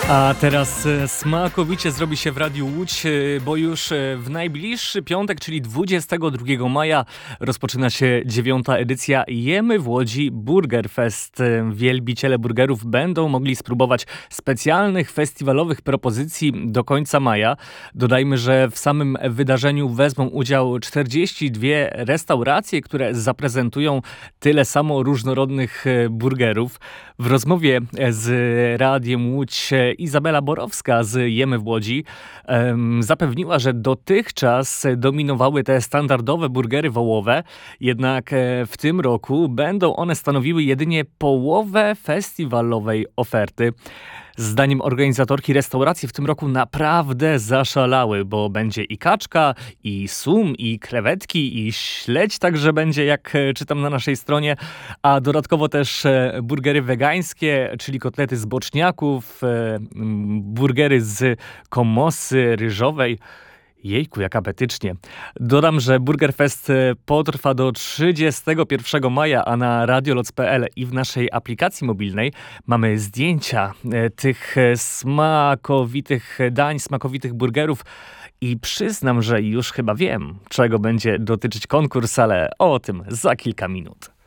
A teraz smakowicie zrobi się w Radiu Łódź, bo już w najbliższy piątek, czyli 22 maja rozpoczyna się 9. edycja Jemy w Łodzi Burger Fest. Wielbiciele burgerów będą mogli spróbować specjalnych festiwalowych propozycji do końca maja. Dodajmy, że w samym wydarzeniu wezmą udział 42 restauracje, które zaprezentują tyle samo różnorodnych burgerów. W rozmowie z Radiem Łódź Izabela Borowska z Jemy w Łodzi zapewniła, że dotychczas dominowały te standardowe burgery wołowe, jednak w tym roku będą one stanowiły jedynie połowę festiwalowej oferty. Zdaniem organizatorki restauracje w tym roku naprawdę zaszalały, bo będzie i kaczka, i sum, i krewetki, i śledź także będzie, jak czytam na naszej stronie, a dodatkowo też burgery wegańskie, czyli kotlety z boczniaków, burgery z komosy ryżowej. Jejku, jak apetycznie. Dodam, że Burger Fest potrwa do 31 maja, a na radioloc.pl i w naszej aplikacji mobilnej mamy zdjęcia tych smakowitych dań, smakowitych burgerów i przyznam, że już chyba wiem, czego będzie dotyczyć konkurs, ale o tym za kilka minut.